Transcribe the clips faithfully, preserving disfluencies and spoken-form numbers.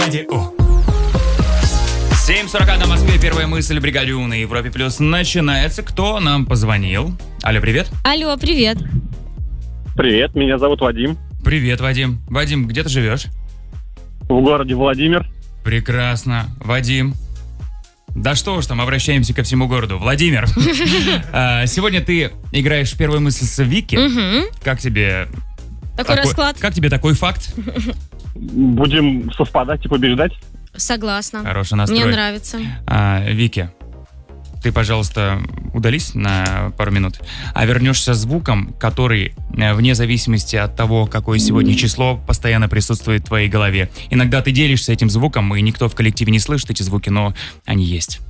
семь сорок один на Москве. Первая мысль бригаде У на Европе Плюс начинается. Кто нам позвонил? Алло, привет. Алло, привет. Привет, меня зовут Вадим. Привет, Вадим. Вадим, где ты живешь? В городе Владимир. Прекрасно. Вадим. Да что уж там, обращаемся ко всему городу. Владимир. Сегодня ты играешь в первую мысль с Вики. Как тебе... Такой расклад. Как тебе такой факт? Будем совпадать и побеждать. Согласна. Хороший настрой. Мне нравится. А, Вики, ты, пожалуйста, удались на пару минут, а вернешься звуком, который, вне зависимости от того, какое сегодня число, постоянно присутствует в твоей голове. Иногда ты делишься этим звуком, и никто в коллективе не слышит эти звуки, но они есть.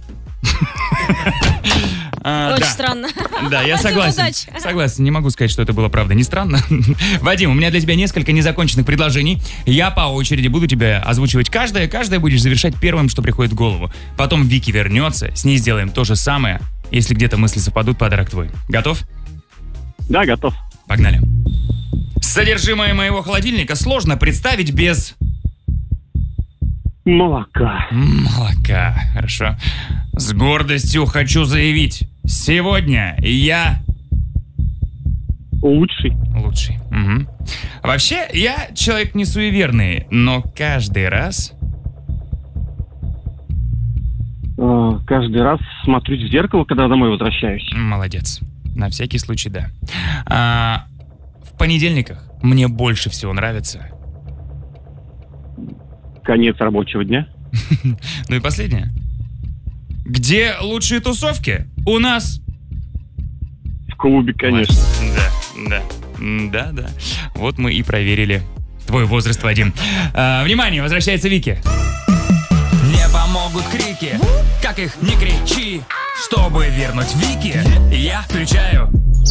А, Очень да. странно. Да, я согласен. Согласен, не могу сказать, что это было правда не странно. Вадим, у меня для тебя несколько незаконченных предложений. Я по очереди буду тебе озвучивать каждое. Каждое будешь завершать первым, что приходит в голову. Потом Вики вернется, с ней сделаем то же самое. Если где-то мысли совпадут, подарок твой. Готов? Да, готов. Погнали. Содержимое моего холодильника сложно представить без... Молока. Молока, хорошо. С гордостью хочу заявить. Сегодня я... Лучший. Лучший. Угу. Вообще, я человек не суеверный, но каждый раз... Э, каждый раз смотрюсь в зеркало, когда домой возвращаюсь. Молодец. На всякий случай, да. А, в понедельниках мне больше всего нравится... Конец рабочего дня. Ну и последнее. Где лучшие тусовки? У нас... В клубе, конечно. Да, да, да, да. Вот мы и проверили твой возраст, Вадим. А, внимание, возвращается Вики. Не помогут крики, как их не кричи. Чтобы вернуть Вики, я включаю...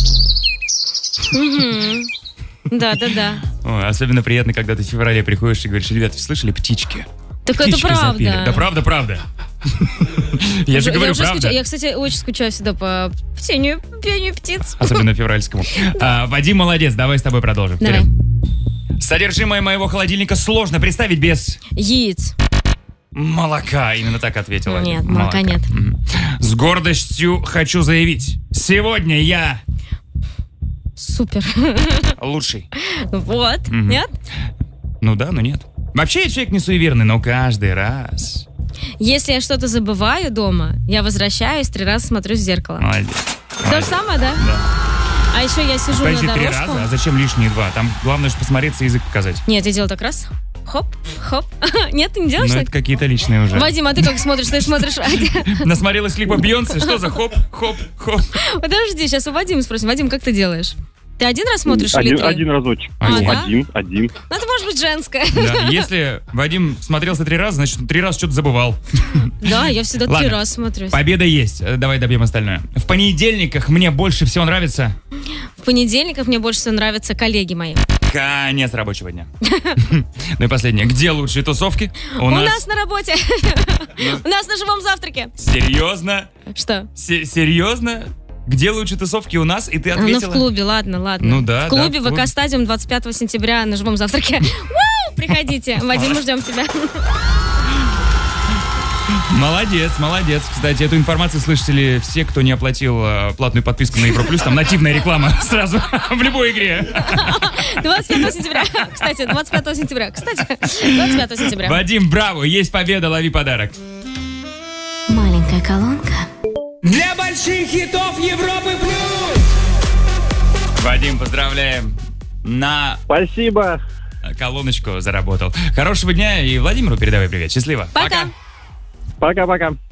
Да, да, да. Ой, особенно приятно, когда ты в феврале приходишь и говоришь: ребята, вы слышали, птички? Так Птички это правда. Запели. Да правда, правда. Я же говорю, правда. Я, кстати, очень скучаю всегда по птению, пению птиц. Особенно февральскому. Вадим, молодец, давай с тобой продолжим. Давай. Содержимое моего холодильника сложно представить без... Яиц. Молока, именно так ответила. Нет, молока нет. С гордостью хочу заявить. Сегодня я... Супер. Лучший. Вот, угу. Нет? Ну да, но нет. Вообще я человек не суеверный, но каждый раз... Если я что-то забываю дома, я возвращаюсь, три раза смотрюсь в зеркало. Молодец. То Молодец. же самое, да? Да. А еще я сижу Подожди, на дорожку. три раза? А зачем лишние два? Там главное же посмотреться и язык показать. Нет, я делаю так раз. Хоп, хоп. Нет, ты не делаешь ну, так? это какие-то личные уже. Вадим, а ты как смотришь? Ты смотришь... Насмотрелась клипа Бейонсе? Что за хоп, хоп, хоп? Подожди, сейчас у Вадима спросим. Вадим, как ты делаешь? Ты один раз смотришь один, или три? Один разочек. А, один, да? один, один. Ну, это может быть женское. Да, если Вадим смотрелся три раза, значит, три раза что-то забывал. Да, я всегда Ладно, три раза смотрюсь. Победа есть. Давай добьем остальное. В понедельниках мне больше всего нравится... В понедельниках мне больше всего нравятся коллеги мои. Конец рабочего дня. Ну и последнее. Где лучшие тусовки? У нас на работе. У нас на живом завтраке. Серьезно? Что? Серьезно? Где лучшие тусовки у нас? И ты ответила? Ну, в клубе, ладно, ладно. Ну да, В клубе да, в ВК Стадиум двадцать пятого сентября на живом завтраке. Приходите. Вадим, мы ждем тебя. Молодец, молодец. Кстати, эту информацию слышали все, кто не оплатил э, платную подписку на Европа Плюс. Там нативная реклама сразу в любой игре. двадцать пятого сентября. Кстати, двадцать пятого сентября. Кстати, двадцать пятого сентября. Вадим, браво, есть победа, лови подарок. Маленькая колонка. Для больших хитов Европы Плюс! Вадим, поздравляем. На... Спасибо. Колоночку заработал. Хорошего дня и Владимиру передавай привет. Счастливо. Пока. Пока-пока.